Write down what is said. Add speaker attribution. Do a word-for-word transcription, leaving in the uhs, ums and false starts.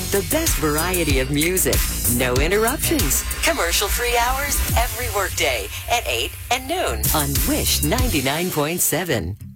Speaker 1: The best variety of music. No interruptions. Commercial-free hours every workday at eight and noon on Wish ninety-nine point seven.